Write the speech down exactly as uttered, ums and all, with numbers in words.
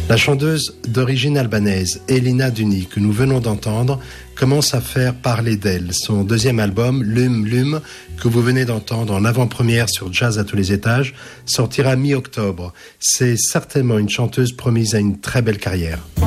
La chanteuse d'origine albanaise, Elina Duni, que nous venons d'entendre, commence à faire parler d'elle. Son deuxième album, Lum Lum, que vous venez d'entendre en avant-première sur Jazz à tous les étages, sortira mi-octobre. C'est certainement une chanteuse promise à une très belle carrière.